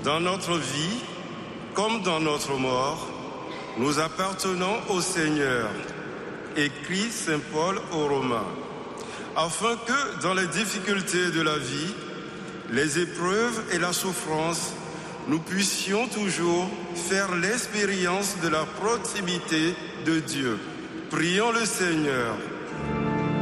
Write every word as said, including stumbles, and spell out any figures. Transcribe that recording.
Dans notre vie, comme dans notre mort, nous appartenons au Seigneur, écrit saint Paul aux Romains, afin que dans les difficultés de la vie, les épreuves et la souffrance, nous puissions toujours faire l'expérience de la proximité de Dieu. Prions le Seigneur.